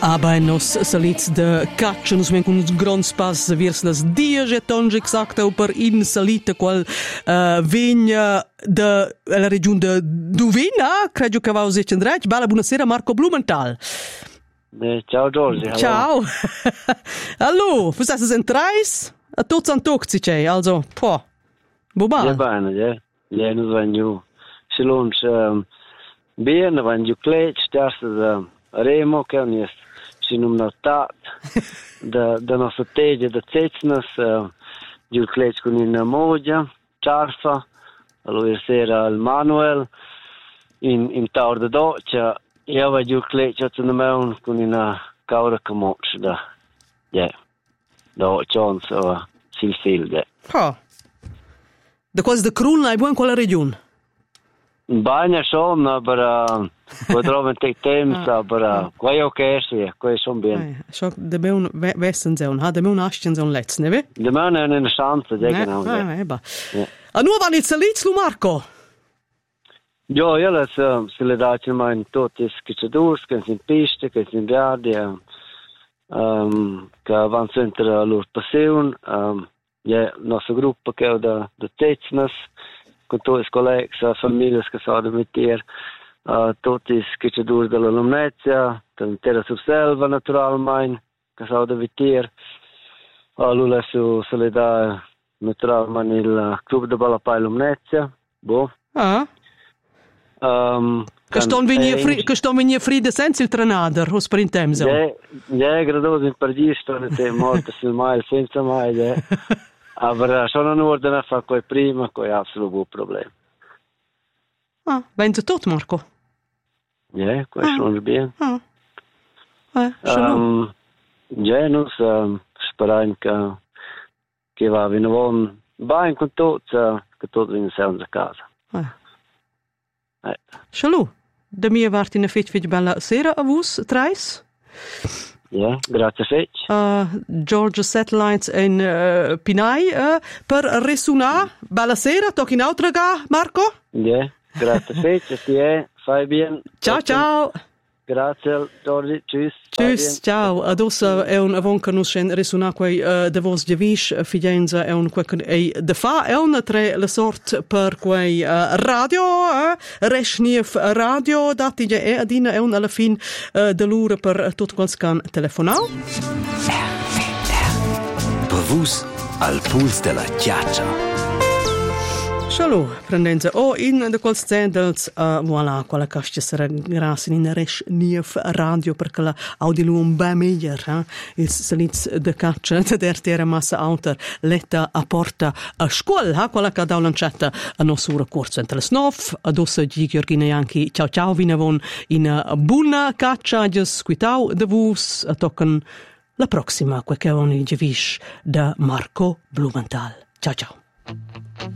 Aber nos salits de caccia nos ven con uns grons pas vers las 10 tons exacta per in salita qual vegna de la regione de Duvina, credo che va uscire andrech. Bella buonasera Marco Blumenthal. Ciao Giorgio. Ciao. Allora, was hast du denn treis? A tots an tocci c'è, also, po. Boba. Ja bene, ja. Ja, nos van giù. Se lunch bene, van giù clec, terza da Remo, che è sinum notat da nostra teglia da Cecnas, giù clec con in Mogia, Ciarfa, allora sera il Manuel, in Taur da Doccia, io va giù clec con in Caura Camoccia da, ja, da Occions o Silfilde. Ha. Da quasi da Krulna è buon quella regione? Bagna schon, aber potrò te temps, aber qua è ok, sì, qua sono bene. So, da me un Westenzone, ha da me un Aschenzone letz, ne ve? Da me è una chance, genau. Ba. A nuova nel Salizlu Marco. Jo, ja, se le dace mein tutti skicciadurs, che in piste, che in guardia, che avanza entre loro passione, ja, nostro gruppo che è da Tecnas, con tutti i colleghi, famiglie che sono da mettere, tutti i skicciadurs della Lumnezia, dell'intera subselva naturalmente, che sono da mettere. Allora se le dà naturalmente il club de Balapai Lumnezia, boh. Ah. Che sto venire frida senza il trenader, o sprintemso. Ja, gradoso in Parigi, sto molto filmare senza mai, ja. Aber sono in ordine a fare quel prima, quel è assolutamente un problema. Ah, venite tutto, Marco? Ja, quel sono bene. Ja, noi speriamo che va bene bene con tutti, che tutti vengono a casa. Shalom. Da mia vart in fitch bella sera a vos, treis? Ja, grazie fetch. Georgia Satellites in Pinai per resuna. Bella sera, tocchi in altra ga, Marco? Ja, grazie fetch, ti è, fai bene. Ciao. Grazie, Giorgi, tschüss, ciao. Adesso è un avon che nos resuna quei de vos de vis fidenza è un quei de fa è una tre la sort per quei radio Reschnief radio dati già è adina è un alla fin de lura per tutto quels can telefonau. Per vos al puls della chiaccia. Shalom, prendenza. In de quals cendels, voilà, quella cascia sarà grazie in Reschnief radio perché la audilum ben meglio, il saliz de caccia de dertera massa auter letta a porta a scuola, quella che da lanciata a nostra corso entre le snof, adosso di Georgina Janki, ciao vinavon in buona caccia, just quitau de vus, a tocken la prossima, quel che è un gevish da Marco Blumenthal. Ciao.